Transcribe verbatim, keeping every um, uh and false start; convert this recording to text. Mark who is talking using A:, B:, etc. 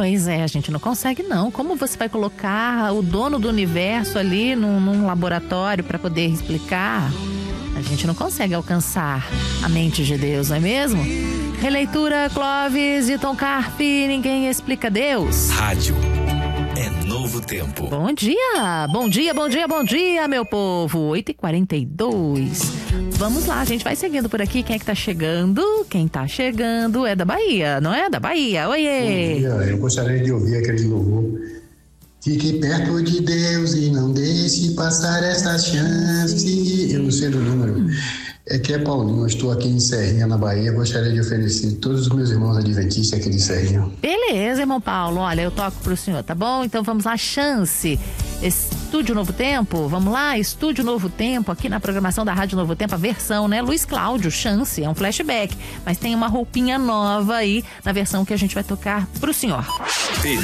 A: Pois é, a gente não consegue não. Como você vai colocar o dono do universo ali num, num laboratório para poder explicar? A gente não consegue alcançar a mente de Deus, não é mesmo? Releitura, Clóvis e Tom Carpe, ninguém explica Deus.
B: Rádio é novo tempo.
A: Bom dia, bom dia, bom dia, bom dia, meu povo. oito e quarenta e dois. Vamos lá, a gente vai seguindo por aqui. Quem é que tá chegando? Quem tá chegando é da Bahia, não é? Da Bahia, oiê!
C: Bom dia, eu gostaria de ouvir aquele louvor. Fique perto de Deus e não deixe passar essa chance. Eu não sei do número. É que é Paulinho, eu estou aqui em Serrinha, na Bahia. Gostaria de oferecer todos os meus irmãos adventistas aqui de Serrinha.
A: Beleza, irmão Paulo. Olha, eu toco pro senhor, tá bom? Então vamos lá, chance. Estúdio Novo Tempo, vamos lá, Estúdio Novo Tempo, aqui na programação da Rádio Novo Tempo, a versão, né? Luiz Cláudio, chance, é um flashback, mas tem uma roupinha nova aí na versão que a gente vai tocar pro senhor.